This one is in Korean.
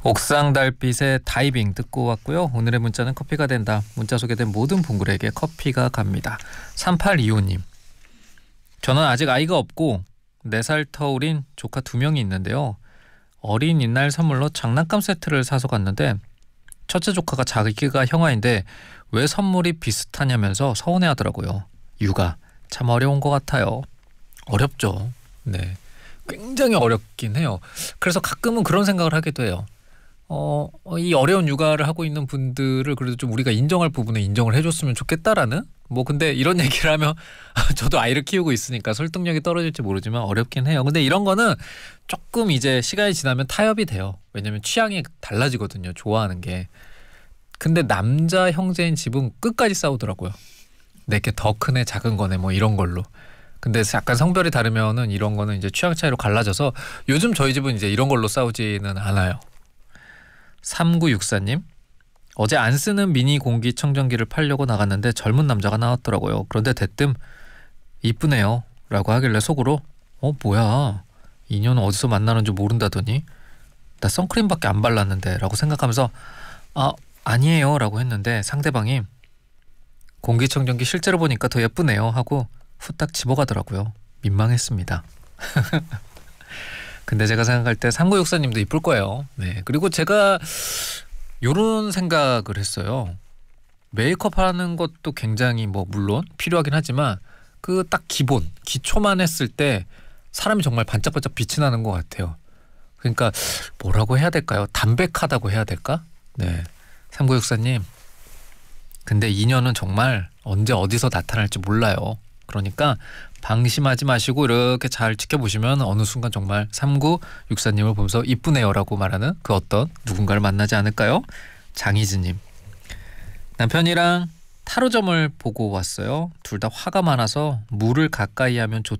옥상 달빛의 다이빙 듣고 왔고요. 오늘의 문자는 커피가 된다. 문자 소개된 모든 분들에게 커피가 갑니다. 3825님. 저는 아직 아이가 없고 4살 터울인 조카 2명이 있는데요. 어린이날 선물로 장난감 세트를 사서 갔는데 첫째 조카가 자기가 형아인데 왜 선물이 비슷하냐면서 서운해하더라고요. 육아 참 어려운 것 같아요. 어렵죠. 네, 굉장히 어렵긴 해요. 그래서 가끔은 그런 생각을 하기도 해요. 이 어려운 육아를 하고 있는 분들을 그래도 좀 우리가 인정할 부분에 인정을 해줬으면 좋겠다라는 뭐 근데 이런 얘기를 하면 저도 아이를 키우고 있으니까 설득력이 떨어질지 모르지만 어렵긴 해요. 근데 이런 거는 조금 이제 시간이 지나면 타협이 돼요. 왜냐면 취향이 달라지거든요. 좋아하는 게. 근데 남자 형제인 집은 끝까지 싸우더라고요. 내게 더 크네 작은 거네 뭐 이런 걸로. 근데 약간 성별이 다르면은 이런 거는 이제 취향 차이로 갈라져서 요즘 저희 집은 이제 이런 걸로 싸우지는 않아요. 3964님. 어제 안 쓰는 미니 공기청정기를 팔려고 나갔는데 젊은 남자가 나왔더라고요. 그런데 대뜸 이쁘네요 라고 하길래 속으로 뭐야 인연은 어디서 만나는 줄 모른다더니 나 선크림밖에 안 발랐는데 라고 생각하면서 아니에요 라고 했는데 상대방이 공기청정기 실제로 보니까 더 예쁘네요 하고 후딱 집어가더라고요. 민망했습니다. 근데 제가 생각할 때 3964님도 이쁠 거예요. 네. 그리고 제가 요런 생각을 했어요. 메이크업 하는 것도 굉장히 뭐 물론 필요하긴 하지만 그 딱 기본 기초만 했을 때 사람이 정말 반짝반짝 빛이 나는 것 같아요. 그러니까 뭐라고 해야 될까요? 담백하다고 해야 될까? 네. 3964님. 근데 인연은 정말 언제 어디서 나타날지 몰라요. 그러니까 방심하지 마시고 이렇게 잘 지켜보시면 어느 순간 정말 3964님을 보면서 이쁘네요라고 말하는 그 어떤 누군가를 만나지 않을까요? 장희진님. 남편이랑 타로점을 보고 왔어요. 둘 다 화가 많아서 물을 가까이 하면 좋다